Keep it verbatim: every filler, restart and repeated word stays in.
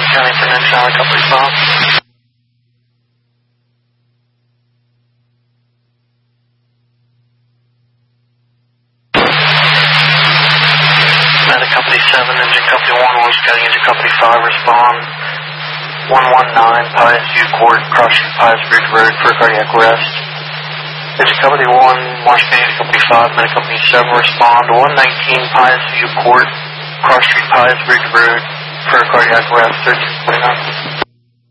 County for next hour, company five. Medic Company seven, Engine Company one, Voice County, Engine Company five, respond. one one nine, Pius U Court, cross street Pius Bridge Road for cardiac arrest. Engine Company one, Marsh County, Engine Company five, Medic Company seven, respond. one nineteen, Pius U Court, cross street Pius Bridge Road for cardiac arrest, thirteen forty-nine.